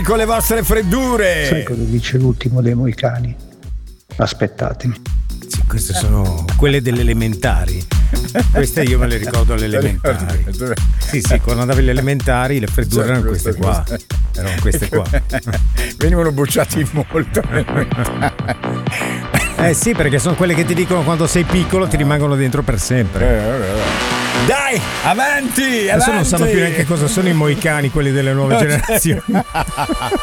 con le vostre freddure. Sai cosa dice l'ultimo dei Moicani? Aspettatemi. Sì, queste sono quelle delle elementari. Queste io me le ricordo alle elementari. Sì, quando andavi alle elementari le freddure erano queste qua. Erano queste qua. Venivano bocciati molto. Sì, perché sono quelle che ti dicono quando sei piccolo ti rimangono dentro per sempre. Dai, avanti! Adesso non sanno più neanche cosa sono i moicani, quelli delle nuove generazioni.